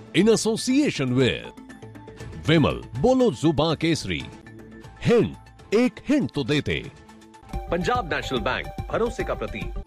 In association with विमल, बोलो जुबां Kesari. Hint, एक hint तो देते। पंजाब नेशनल बैंक, भरोसे का प्रतीक।